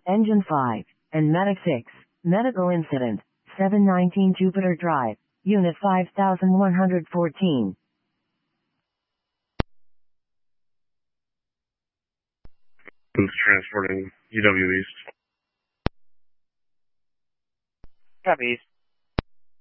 Engine 5, and Medic 6, Medical Incident, 719 Jupiter Drive, Unit 5114. Who's transporting UW East? Copy East.